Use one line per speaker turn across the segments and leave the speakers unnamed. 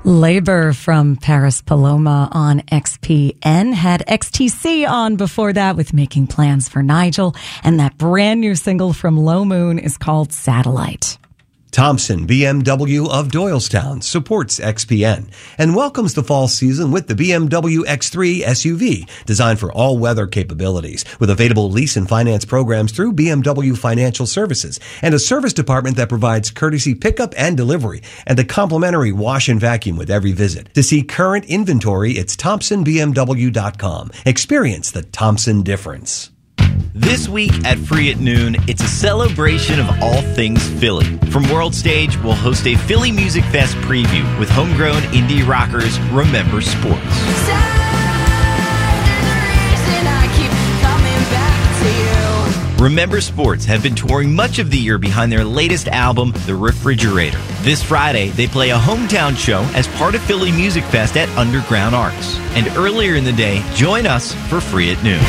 Labor from Paris Paloma on XPN. Had XTC on before that with Making Plans for Nigel. And that brand new single from Low Moon is called Satellite.
Thompson BMW of Doylestown supports XPN and welcomes the fall season with the BMW X3 SUV, designed for all-weather capabilities, with available lease and finance programs through BMW Financial Services and a service department that provides courtesy pickup and delivery and a complimentary wash and vacuum with every visit. To see current inventory, it's ThompsonBMW.com. Experience the Thompson difference.
This week at Free at Noon, it's a celebration of all things Philly. From World Stage, we'll host a Philly Music Fest preview with homegrown indie rockers Remember Sports. Remember Sports have been touring much of the year behind their latest album, The Refrigerator. This Friday, they play a hometown show as part of Philly Music Fest at Underground Arts. And earlier in the day, join us for Free at Noon.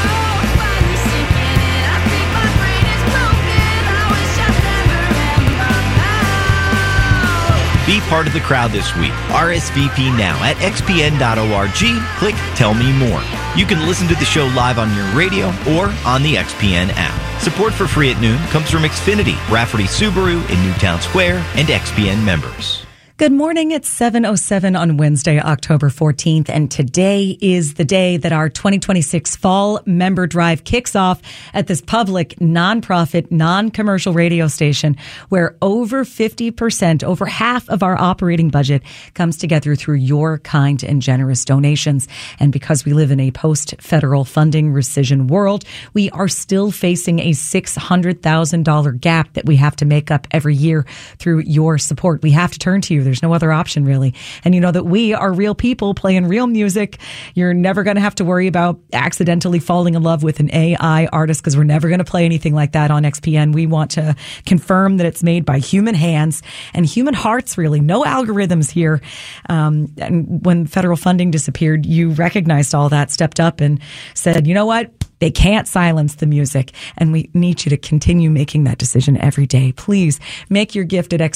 Be part of the crowd this week. RSVP now at xpn.org. Click Tell Me More. You can listen to the show live on your radio or on the XPN app. Support for Free at Noon comes from Xfinity, Rafferty Subaru in Newtown Square, and XPN members.
Good morning. It's 7:07 on Wednesday, October 14th, and today is the day that our 2026 Fall Member Drive kicks off at this public, nonprofit, non-commercial radio station where over 50%, over half of our operating budget comes together through your kind and generous donations. And because we live in a post-federal funding rescission world, we are still facing a $600,000 gap that we have to make up every year through your support. We have to turn to you. There's no other option, really. And you know that we are real people playing real music. You're never going to have to worry about accidentally falling in love with an AI artist, because we're never going to play anything like that on XPN. We want to confirm that it's made by human hands and human hearts, really. No algorithms here. And when federal funding disappeared, you recognized all that, stepped up and said, you know what? They can't silence the music, and we need you to continue making that decision every day. Please make your gift at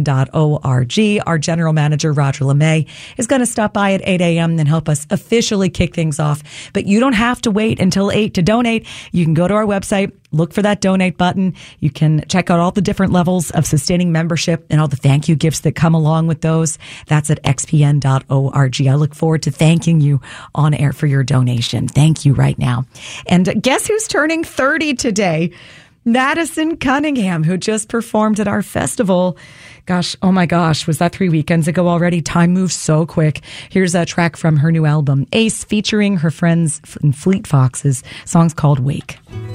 xpn.org. Our general manager, Roger LeMay, is going to stop by at 8 a.m. and help us officially kick things off. But you don't have to wait until 8 to donate. You can go to our website, look for that donate button. You can check out all the different levels of sustaining membership and all the thank you gifts that come along with those. That's at xpn.org. I look forward to thanking you on air for your donation. Thank you right now. And guess who's turning 30 today? Madison Cunningham, who just performed at our festival. Gosh, oh my gosh, was that 3 weekends ago already? Time moves so quick. Here's a track from her new album, Ace, featuring her friends in Fleet Foxes. Song's called Wake.